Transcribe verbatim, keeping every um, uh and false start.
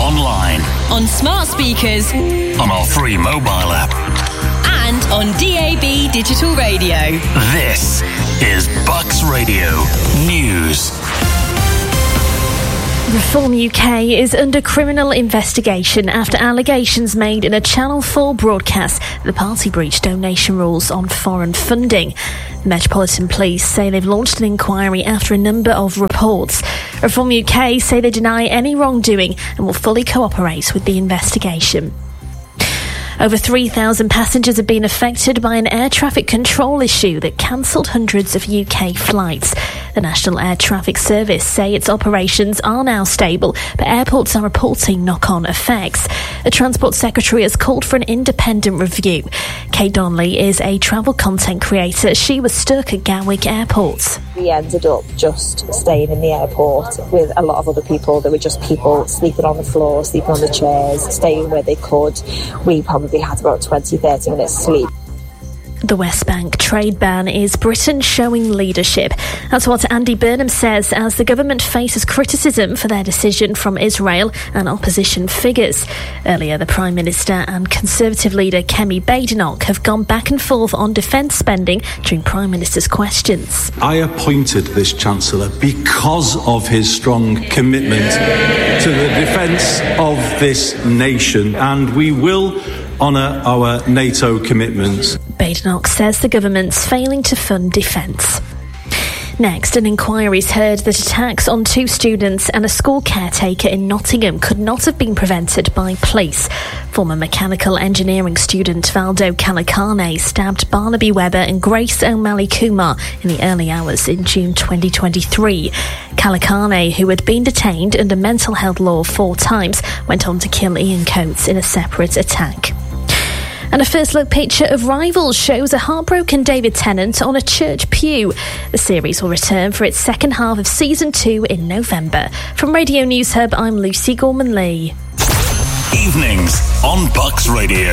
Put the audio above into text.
online, on smart speakers, on our free mobile app, and on D A B digital radio. This is Bucks Radio News. Reform U K is under criminal investigation after allegations made in a Channel four broadcast that the party breached donation rules on foreign funding. The Metropolitan Police say they've launched an inquiry after a number of reports. Reform U K say they deny any wrongdoing and will fully cooperate with the investigation. Over three thousand passengers have been affected by an air traffic control issue that cancelled hundreds of U K flights. The National Air Traffic Service say its operations are now stable, but airports are reporting knock-on effects. The Transport Secretary has called for an independent review. Kate Donnelly is a travel content creator. She was stuck at Gatwick Airport. We ended up just staying in the airport with a lot of other people. There were just people sleeping on the floor, sleeping on the chairs, staying where they could. We probably had about twenty, thirty minutes sleep. The West Bank trade ban is Britain showing leadership. That's what Andy Burnham says as the government faces criticism for their decision from Israel and opposition figures. Earlier, the Prime Minister and Conservative leader Kemi Badenoch have gone back and forth on defence spending during Prime Minister's questions. I appointed this Chancellor because of his strong commitment to the defence of this nation, and we will honour our NATO commitments. Badenoch says the government's failing to fund defence. Next, an inquiry's heard that attacks on two students and a school caretaker in Nottingham could not have been prevented by police. Former mechanical engineering student Valdo Kalakane stabbed Barnaby Webber and Grace O'Malley Kumar in the early hours in June twenty twenty-three. Kalakane, who had been detained under mental health law four times, went on to kill Ian Coates in a separate attack. And a first-look picture of Rivals shows a heartbroken David Tennant on a church pew. The series will return for its second half of season two in November. From Radio News Hub, I'm Lucy Gorman-Lee. Evenings on Bucks Radio.